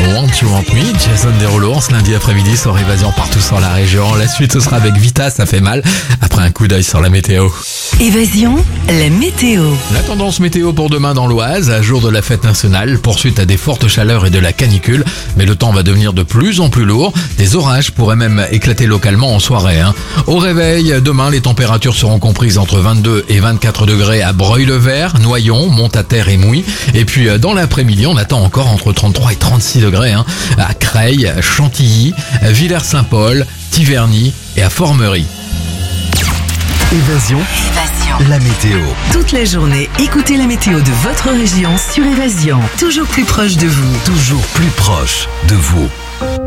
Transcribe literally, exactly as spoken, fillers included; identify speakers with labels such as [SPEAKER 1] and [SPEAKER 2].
[SPEAKER 1] Want You Want Me, Jason Derulo, ce lundi après-midi sur Évasion partout sur la région. La suite, ce sera avec Vita, ça fait mal, après un coup d'œil sur la météo.
[SPEAKER 2] Évasion, la météo.
[SPEAKER 1] La tendance météo pour demain dans l'Oise, à jour de la fête nationale, poursuite à des fortes chaleurs et de la canicule, mais le temps va devenir de plus en plus lourd. Des orages pourraient même éclater localement en soirée. Hein. Au réveil, demain, les températures seront comprises entre vingt-deux et vingt-quatre degrés à Breuil-le-Vert, Noyon, Montaterre et Mouy. Et puis dans l'après-midi, on attend encore entre trente-trois et trente-six degrés hein, à Creil, Chantilly, Villers-Saint-Paul, Tiverny et à Formerie.
[SPEAKER 3] Évasion,
[SPEAKER 2] Évasion.
[SPEAKER 3] la météo.
[SPEAKER 2] Toute la journée, écoutez la météo de votre région sur Évasion. Toujours plus proche de vous.
[SPEAKER 3] Toujours plus proche de vous.